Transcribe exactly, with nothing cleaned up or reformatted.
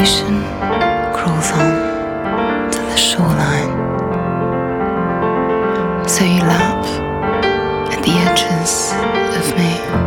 ocean crawls on to the shoreline. So you lap at the edges of me.